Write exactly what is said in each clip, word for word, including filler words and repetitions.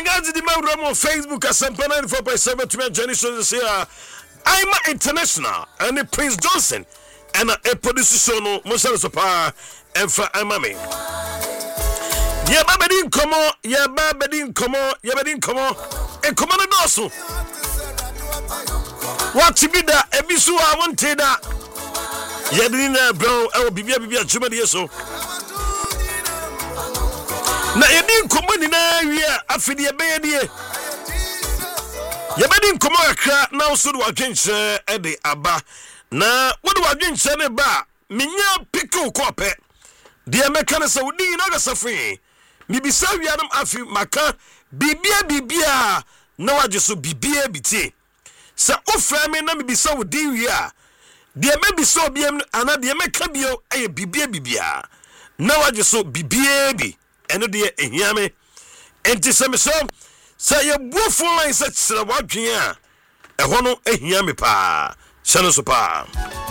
Yangazi di Mauro on Facebook Asempa ninety-four point seven to me Jenny so this year. I'm international and the Prince Johnson and a producer sono Mosala Sopa and for Amami. Ya babedin komo, ya babedin komo, ya babedin komo. E komo na doso. What to be that? Ebisu I wanted that. Ya dina bro, I will be bibia chuma de so. Na yedin komo ni na wi afidi ebe de. Ya badin komo akra na so do adwenche e de aba. Na wo do adwenche ne ba, menya pickle kope. De meka na Saudi na ga safin. Bibisa wiadam afi maka bibia bibia na waje so bibia bitie. Sa ofra me na bibisa wo din wi a. De me bisa obiem ana de meka bio aye bibia bibia. Na waje so bibia bi. Eno de ehia me. Enti se me so sa ye buofo line sa tsira wadwen a eho no ehia me pa. Shano so pa.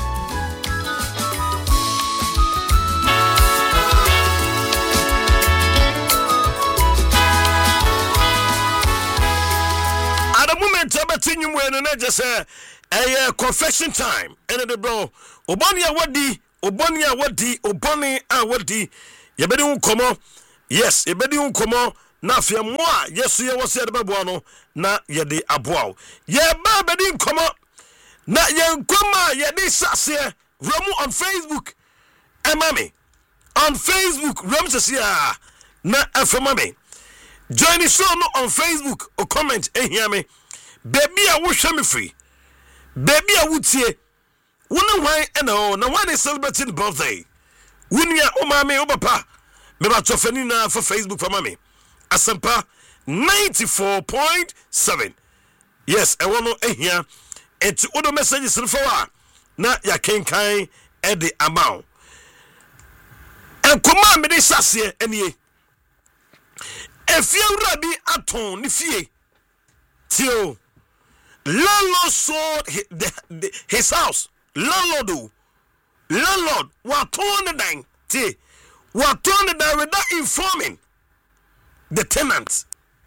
At the moment about you when na just say a confession time and the bro obani awadi obani awadi obani awadi ye bedi unkomo yes ye bedi unkomo na afia mo a yesu ye wose de bebo no na ye de aboa ye ba bedi unkomo na ye nkoma ye de sase ramu on Facebook emami on Facebook ramu sase a na afamami join the show no on Facebook or comment eh hear me baby a wo hwe me free baby a wutie wona hwan e na na one is celebrating birthday wunia o mama o papa me ba tofani na for Facebook for mama Asempa ninety-four point seven yes e wono eh hear et odo messages for wa na ya kenkan e de amount en koma me de sase enie efie urabi aton ni fie tio landlord sold his, the, the, his house landlord do landlord wa ton the dine tie wa ton the dine without informing the tenants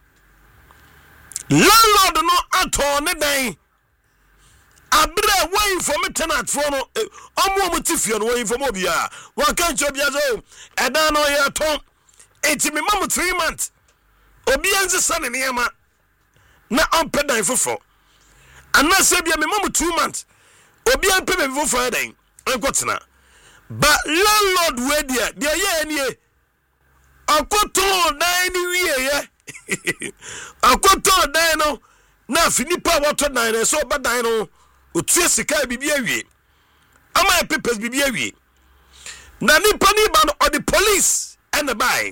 landlord no aton the dine abra wa inform tenant for no omo mo tifie no wa inform obia wa kan cho bia zo eda no ye ton enti me mam three months obi anze sane ne yama na ampe dan fofo anase bia me mam two months obi ampe me fofo dan enkotena ba landlord we dia dia ye anie akoto dan ni wie ye akoto dan no na finipa wato dan so ba dan no otua sika bibia wie ama papers bibia wie na nipa ni ba no or the police and the buy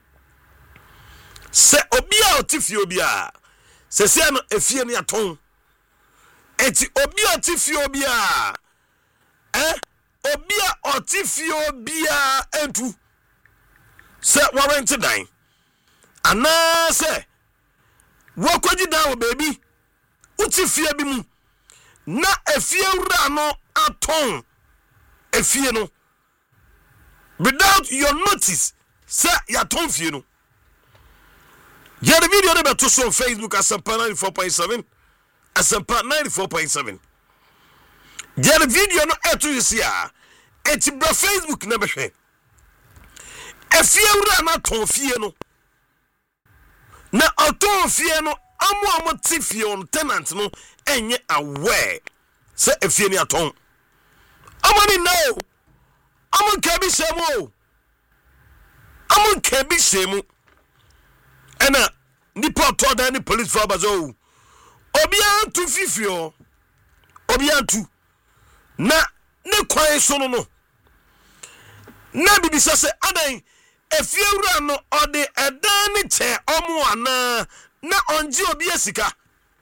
se obia otifi obia se se no efie ne aton enti obia otifi obia eh obia otifi obia entu se warrant dan ana se wokoji dan o baby otifi bi mu na efie wura no aton efie no without your notice se ya ton fie no. Yeah, the video never to on Facebook Asempa ninety-four point seven. Asempa ninety-four point seven. Yeah, the video no air to you see ah. It's bro Facebook never share. If you run out ton fie no. Na auton fie no amu amu tifie on tenant no enye aware. Say if you ni aton. Amani no. Amu kebi shemu. Amu kebi shemu. Ena nipa to da ni police for bazo obia tu fifio obia tu na ne kwan so no no na bibisa se adan efiewura no ode edan ni che omo ana na onji obia sika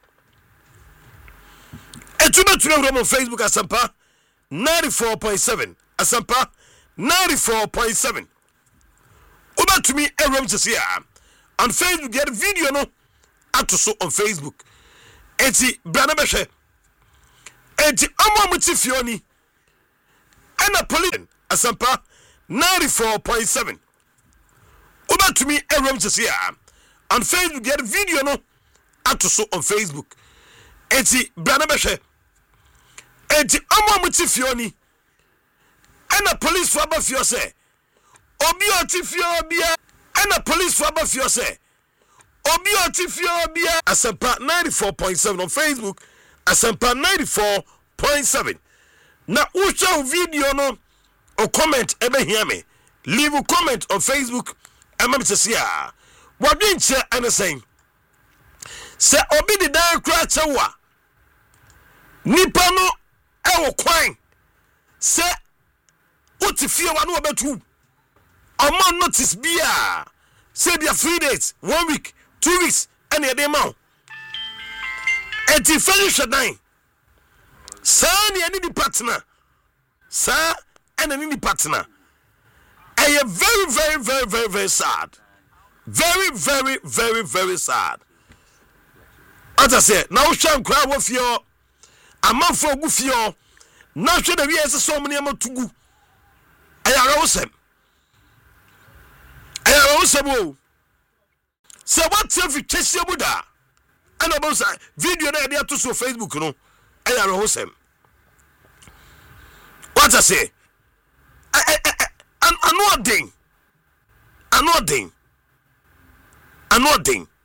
etuna tuna mo Facebook Asempa ninety-four point seven Asempa ninety-four point seven oba to me erom to see on Facebook get video no atoso on Facebook enti brana behwe enti omo mutifioni ena police Asempa ninety-four point seven oba to me erom to see on Facebook get video no ato so on Facebook enti bra na behwe enti omo mo tifioni ana police for aba fio say obi otifio bia ana police for aba fio say obi otifio bia Asempa ninety-four point seven on Facebook Asempa ninety-four point seven na ucha video no o comment ebe hear me leave a comment on Facebook amam sesia wadinche anything se obi di dan kra chewa nipa no e wo kwan se utifie wa no obetu omo notice bia say dia three days one week two weeks and e dey ma enti finish dan sa ni ani di partner sa and any partner I am very very very very very sad very very very very sad as I say now sham cry wo fio amafo gu fio na hwe da wi ese so mne amatugu ayara wosem ayara wosem o se what if you chase your buda and about video na dey to so Facebook no ayara wosem what I say an anoding anoding anoding